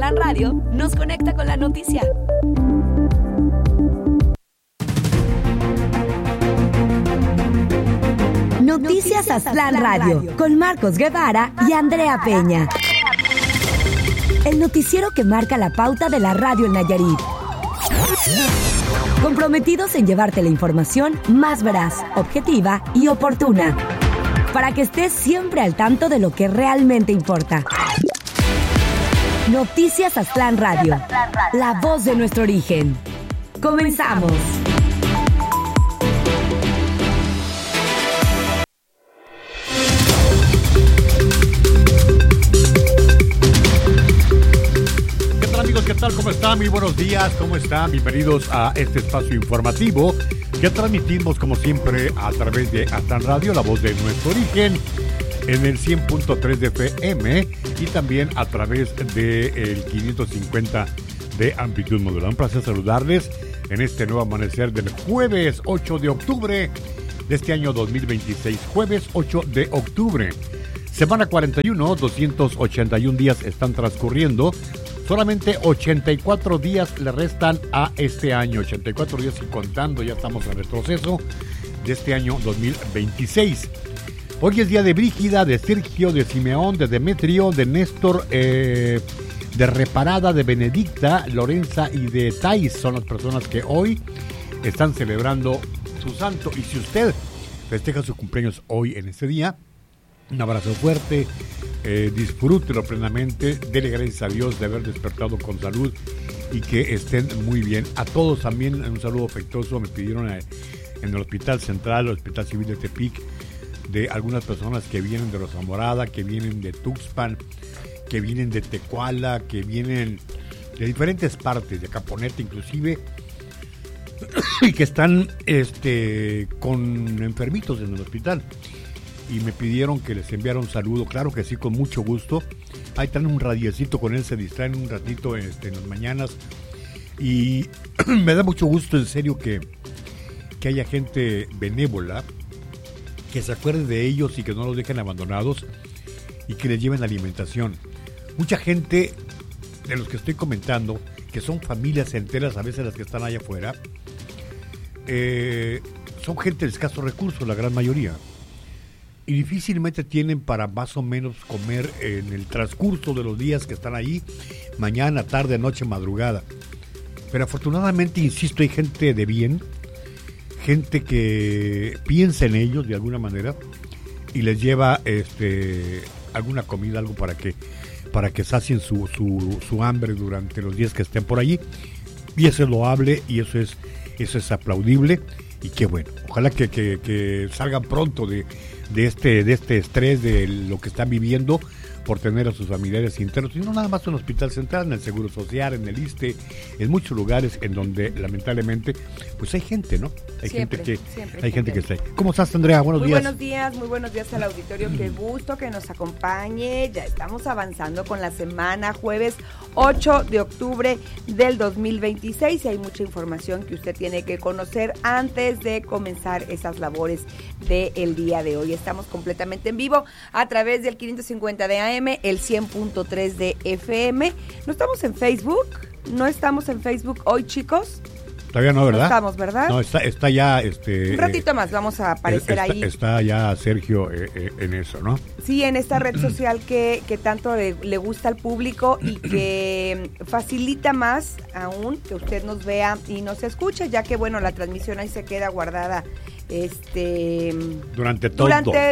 Aztlán Radio nos conecta con la noticia. Noticias Aztlán Radio con Marcos Guevara y Andrea Peña. El noticiero que marca la pauta de la radio en Nayarit. Comprometidos en llevarte la información más veraz, objetiva y oportuna, para que estés siempre al tanto de lo que realmente importa. Noticias Aztlán Radio, la voz de nuestro origen. Comenzamos. ¿Qué tal? ¿Cómo están? Muy buenos días, ¿cómo están? Bienvenidos a este espacio informativo que transmitimos como siempre a través de Aztlán Radio, la voz de nuestro origen, en el 100.3 de FM y también a través del 550 de amplitud modulada. Un placer saludarles en este nuevo amanecer del jueves 8 de octubre de este año 2026. Jueves 8 de octubre. Semana 41, 281 días están transcurriendo. Solamente 84 días le restan a este año, 84 días y contando, ya estamos en retroceso de este año 2026. Hoy es día de Brígida, de Sergio, de Simeón, de Demetrio, de Néstor, de Reparada, de Benedicta, Lorenza y de Thais. Son las personas que hoy están celebrando su santo. Y si usted festeja su cumpleaños hoy en este día, un abrazo fuerte. Disfrútelo plenamente, dele gracias a Dios de haber despertado con salud y que estén muy bien. A todos también un saludo afectuoso. Me pidieron en el Hospital Central, el Hospital Civil de Tepic, de algunas personas que vienen de Rosa Morada, que vienen de Tuxpan, que vienen de Tecuala, que vienen de diferentes partes, de Caponeta inclusive, y que están con enfermitos en el hospital. Y me pidieron que les enviara un saludo. Claro que sí, con mucho gusto. Ahí están un radiecito con él, se distraen un ratito en las mañanas. Y me da mucho gusto, en serio, que haya gente benévola, que se acuerde de ellos y que no los dejen abandonados y que les lleven alimentación. Mucha gente de los que estoy comentando, que son familias enteras, a veces las que están allá afuera, son gente de escasos recursos, la gran mayoría. Y difícilmente tienen para más o menos comer en el transcurso de los días que están ahí, mañana, tarde, noche, madrugada. Pero afortunadamente, insisto, hay gente de bien, gente que piensa en ellos de alguna manera y les lleva alguna comida, algo para que sacien su hambre durante los días que estén por allí. Y eso es loable y eso es aplaudible. Y qué bueno, ojalá que salgan pronto de este estrés, de lo que están viviendo por tener a sus familiares internos, y no nada más en el Hospital Central, en el Seguro Social, en el ISSSTE, en muchos lugares en donde lamentablemente pues hay gente, ¿no? Hay gente que está ahí. ¿Cómo estás, Andrea? Buenos días. Muy buenos días al auditorio. Qué gusto que nos acompañe. Ya estamos avanzando con la semana, jueves 8 de octubre del 2026. Y hay mucha información que usted tiene que conocer antes de comenzar esas labores del día de hoy. Estamos completamente en vivo a través del 550 de AM, el 100.3 de FM. ¿No estamos en Facebook? ¿No estamos en Facebook hoy, chicos? Todavía no, ¿verdad? No estamos, ¿verdad? No, está ya... un ratito más vamos a aparecer ahí. Está ya Sergio en eso, ¿no? Sí, en esta red social que tanto le gusta al público y que facilita más aún que usted nos vea y nos escuche, ya que, bueno, la transmisión ahí se queda guardada durante todo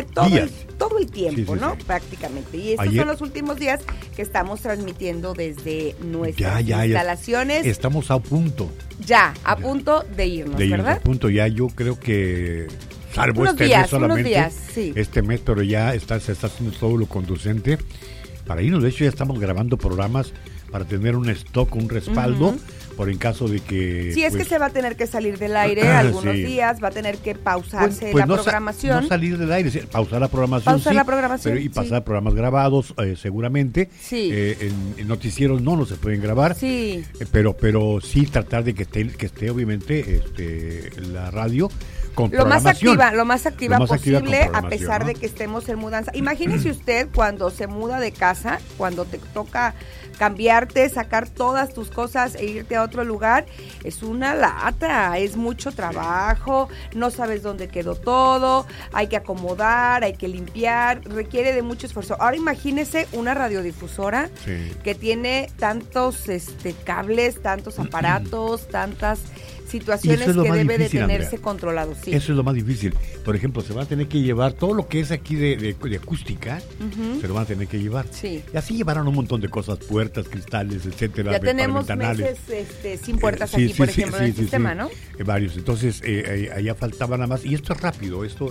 el tiempo, sí, ¿no? Sí. Prácticamente. Y estos son los últimos días que estamos transmitiendo desde nuestras instalaciones. Estamos a punto. A punto de irnos, ¿verdad? A punto, yo creo que salvo unos días, sí. Este mes, pero ya se está haciendo todo lo conducente para irnos. De hecho, ya estamos grabando programas para tener un stock, un respaldo, por en caso de que... Sí, es que se va a tener que salir del aire algunos días, va a tener que pausarse la programación. No salir del aire, pausar la programación, y pasar programas grabados, seguramente. Sí. En noticieros no se pueden grabar, sí. Pero sí tratar de que esté obviamente la radio con programación. Lo más activa posible, a pesar, ¿no?, de que estemos en mudanza. Imagínese usted cuando se muda de casa, cuando te toca cambiarte, sacar todas tus cosas e irte a otro lugar, es una lata, es mucho trabajo, no sabes dónde quedó todo, hay que acomodar, hay que limpiar, requiere de mucho esfuerzo. Ahora imagínese una radiodifusora que tiene tantos cables, tantos aparatos, tantas situaciones que debe de tenerse, Andrea, controlado. Sí. Eso es lo más difícil. Por ejemplo, se va a tener que llevar todo lo que es aquí de acústica, se lo van a tener que llevar. Sí. Y así llevaron un montón de cosas, puertas, cristales, etcétera. Ya tenemos meses sin puertas aquí, por ejemplo, en el sistema, ¿no? Varios. Entonces, allá faltaba nada más. Y esto es rápido, esto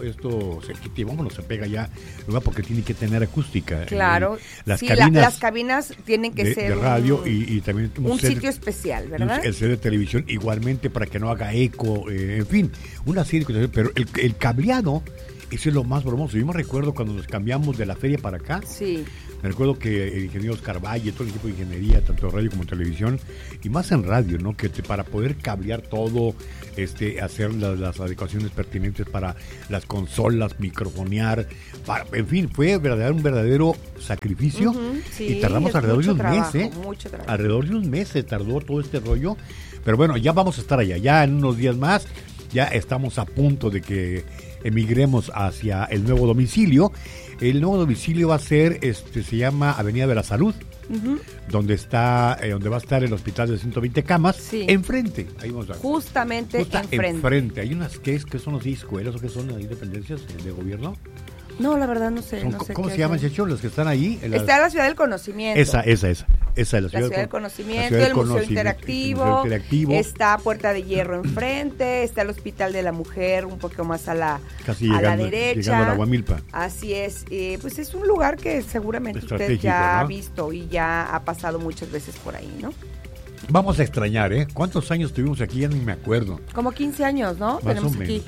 se pega ya, ¿no?, porque tiene que tener acústica. Claro. Las cabinas tienen que ser de radio y también un sitio especial, ¿verdad? El set de televisión igualmente, para que no haga eco, en fin, una serie de cosas, pero el cableado, eso es lo más bromoso. Yo me recuerdo cuando nos cambiamos de la feria para acá, me recuerdo que el ingeniero Oscar Valle, todo el equipo de ingeniería, tanto radio como televisión, y más en radio, ¿no?, que para poder cablear todo, hacer las adecuaciones pertinentes para las consolas, microfonear, en fin, fue un verdadero sacrificio, y tardamos alrededor de un mes, alrededor de un mes se tardó todo este rollo. Pero bueno, ya vamos a estar allá, ya en unos días más, ya estamos a punto de que emigremos hacia el nuevo domicilio. El nuevo domicilio va a ser, se llama Avenida de la Salud, donde va a estar el hospital de 120 camas, enfrente. Ahí vamos a ver. Justamente enfrente. Hay unas, ¿qué son las escuelas o qué son las dependencias de gobierno? No, la verdad no sé. ¿Cómo se llaman, Checho, los que están ahí? Está la Ciudad del Conocimiento. Esa es la Ciudad del Conocimiento, el Museo Interactivo, está Puerta de Hierro enfrente, está el Hospital de la Mujer un poco más a la derecha. Llegando a la Guamilpa. Así es, pues es un lugar que seguramente usted ya ha visto y ya ha pasado muchas veces por ahí, ¿no? Vamos a extrañar, ¿eh? ¿Cuántos años tuvimos aquí? Ya ni me acuerdo. Como 15 años, ¿no? Más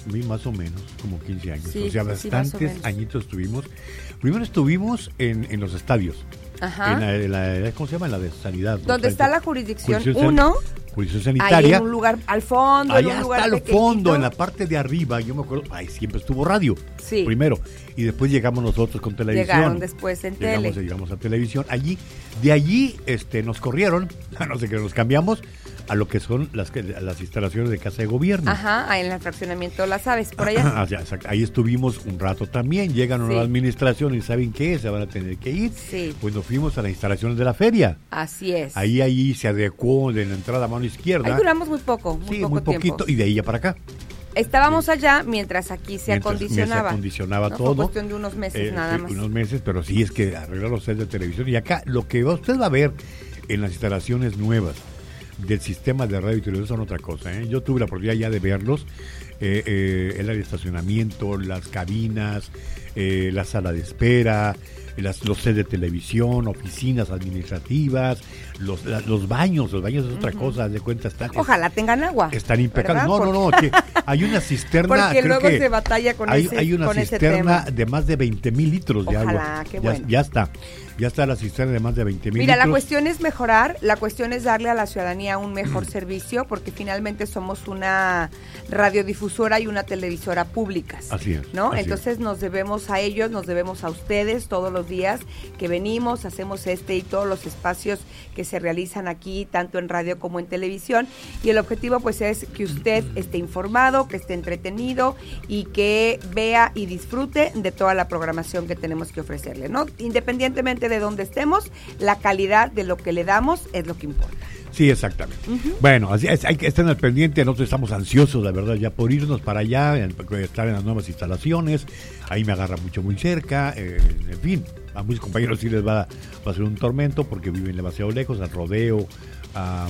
o menos, como 15 años. O sea, bastantes añitos tuvimos. Primero estuvimos en los estadios. Ajá. En la ¿cómo se llama? En la de Sanidad. Donde está la jurisdicción 1. Jurisdicción sanitaria. Ahí en un lugar al fondo. Allá en un lugar al fondo, en la parte de arriba, yo me acuerdo, ahí siempre estuvo radio. Sí. Primero. Y después llegamos nosotros con televisión. Llegaron después en tele. Llegamos a televisión. De allí nos corrieron, no sé qué, nos cambiamos a lo que son las instalaciones de Casa de Gobierno. Ajá, en el fraccionamiento Las Aves, por allá. Ahí estuvimos un rato también. Llegan a la administración y ¿saben qué? Se van a tener que ir. Sí. Pues nos fuimos a las instalaciones de la feria. Así es. Ahí se adecuó de la entrada a mano izquierda. Ahí duramos muy poco muy poquito, tiempo. Y de ahí ya para acá. Estábamos allá mientras aquí se acondicionaba. Se acondicionaba todo. Fue cuestión de unos meses nada más. Unos meses, pero sí es que arreglar los sets de televisión. Y acá lo que usted va a ver en las instalaciones nuevas del sistema de radio y televisión son otra cosa, ¿eh? Yo tuve la oportunidad ya de verlos, el área de estacionamiento, las cabinas, la sala de espera, los sets de televisión, oficinas administrativas, los baños es otra cosa, de cuenta. Ojalá tengan agua. Están impecables. No, que hay una cisterna. Porque luego se batalla con ese tema. Hay una cisterna de más de 20,000 litros de agua. Ojalá, qué bueno. Ya está la cisterna de más de 20,000 Mira, litros. la cuestión es mejorar, la cuestión es darle a la ciudadanía un mejor servicio, porque finalmente somos una radiodifusora y una televisora públicas. Así es. ¿No? Entonces nos debemos a ellos, nos debemos a ustedes todos los días que venimos, hacemos y todos los espacios que se realizan aquí, tanto en radio como en televisión. Y el objetivo pues es que usted esté informado, que esté entretenido y que vea y disfrute de toda la programación que tenemos que ofrecerle, ¿no? Independientemente de donde estemos, la calidad de lo que le damos es lo que importa. Sí, exactamente. Bueno, así es, hay que estar al pendiente. Nosotros estamos ansiosos, la verdad, ya por irnos para allá, estar en las nuevas instalaciones. Ahí me agarra muy cerca. En fin, a muchos compañeros sí les va a ser un tormento porque viven demasiado lejos, al Rodeo, a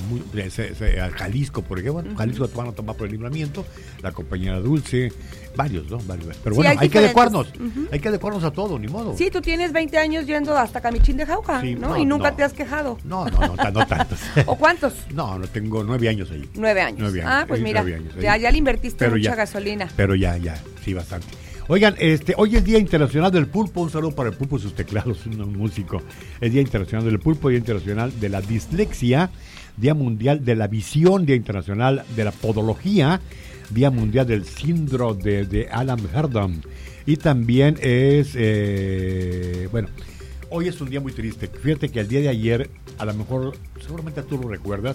Jalisco, por ejemplo. Jalisco van a tomar por el Libramiento, la compañera Dulce, varios, ¿no? Pero bueno, hay que adecuarnos. Hay que adecuarnos a todo, ni modo. Sí, tú tienes 20 años yendo hasta Camichín de Jauja, sí, ¿no? Y nunca te has quejado. No tantos. ¿O cuántos? No, tengo 9 años ahí. 9 años. Ah, pues mira, ya le invertiste mucha gasolina. Pero ya, sí, bastante. Oigan, hoy es Día Internacional del Pulpo. Un saludo para el Pulpo y sus teclados, un músico. Es Día Internacional del Pulpo, Día Internacional de la Dislexia, Día Mundial de la Visión, Día Internacional de la Podología, Día Mundial del Síndrome de Allan-Herdman. Y también es, bueno, hoy es un día muy triste. Fíjate que el día de ayer, a lo mejor, seguramente tú lo recuerdas,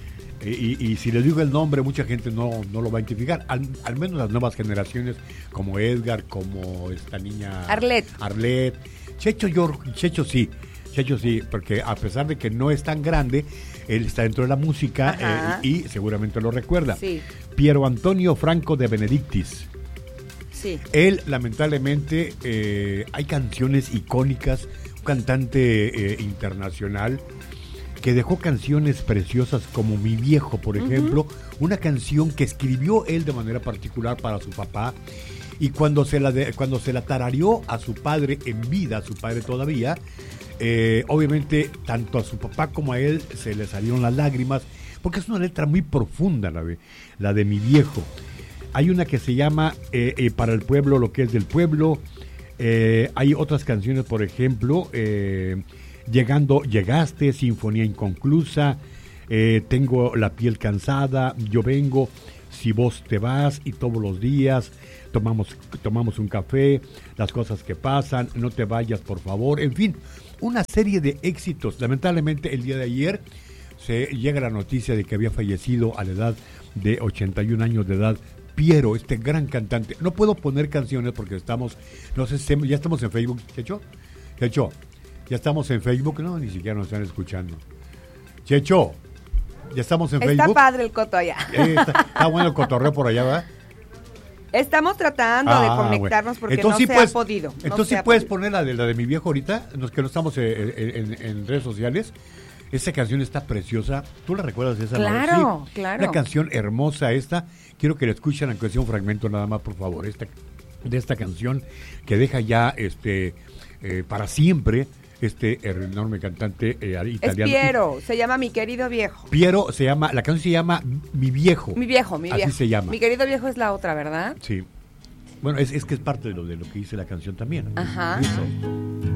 y si le digo el nombre, mucha gente no lo va a identificar, al menos las nuevas generaciones, como Edgar, como esta niña Arlette. Checho sí, porque a pesar de que no es tan grande, él está dentro de la música y seguramente lo recuerda. Sí. Piero Antonio Franco de Benedictis. Sí. Él, lamentablemente, hay canciones icónicas, un cantante internacional que dejó canciones preciosas como Mi Viejo, por ejemplo, una canción que escribió él de manera particular para su papá, y cuando se la tarareó a su padre en vida, a su padre todavía, obviamente tanto a su papá como a él se le salieron las lágrimas, porque es una letra muy profunda la de Mi Viejo. Hay una que se llama Para el pueblo, lo que es del pueblo. Hay otras canciones, por ejemplo, Llegaste, Sinfonía Inconclusa, Tengo la piel cansada, Yo vengo, Si vos te vas, y todos los días tomamos un café, Las cosas que pasan, No te vayas por favor, en fin, una serie de éxitos. Lamentablemente el día de ayer se llega la noticia de que había fallecido a la edad de 81 años de edad Piero, este gran cantante. No puedo poner canciones porque no sé si ya estamos en Facebook, Checho, ya estamos en Facebook, no, ni siquiera nos están escuchando. Checho, ya estamos en Facebook. Está padre el coto allá. Está bueno el cotorreo por allá, ¿verdad? Estamos tratando de conectarnos porque entonces, no se ha podido. Entonces sí puedes poner la de Mi Viejo ahorita, que no estamos en redes sociales. Esa canción está preciosa. ¿Tú la recuerdas esa? Claro, sí, claro. Una canción hermosa esta. Quiero que la escuchen, aunque sea un fragmento nada más, por favor. De esta canción que deja ya para siempre enorme cantante italiano. Es Piero, se llama Mi Querido Viejo. Piero la canción se llama Mi Viejo. Mi Viejo. Así se llama. Mi Querido Viejo es la otra, ¿verdad? Sí. Bueno, es que es parte de lo que dice la canción también. Ajá. ¿Listo?